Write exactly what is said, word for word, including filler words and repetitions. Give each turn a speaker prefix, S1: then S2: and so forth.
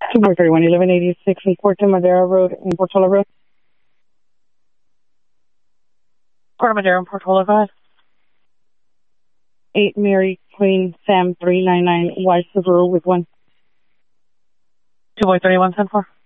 S1: two four three one, eleven eighty-six in Puerto Madera Road in Portola Road. Puerto Madera and Portola, go ahead. eight Mary Queen Sam three nine nine Y Subaru with one. two boy thirty-one ten four.